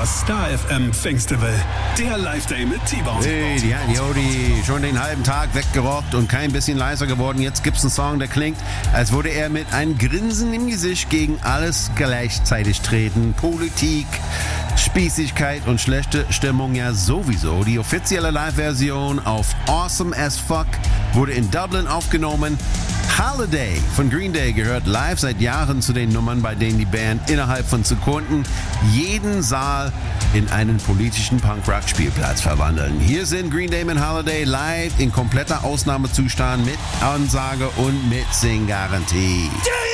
Das Star FM Festival, der Live-Day mit T-Bone. Hey, die hat Jody schon den halben Tag weggerockt und kein bisschen leiser geworden. Jetzt gibt's einen Song, der klingt, als würde er mit einem Grinsen im Gesicht gegen alles gleichzeitig treten. Politik, Spießigkeit und schlechte Stimmung ja sowieso. Die offizielle Live-Version auf Awesome as Fuck wurde in Dublin aufgenommen. Holiday von Green Day gehört live seit Jahren zu den Nummern, bei denen die Band innerhalb von Sekunden jeden Saal in einen politischen Punk-Rock-Spielplatz verwandeln. Hier sind Green Day mit Holiday live in kompletter Ausnahmezustand mit Ansage und mit Sing-Garantie.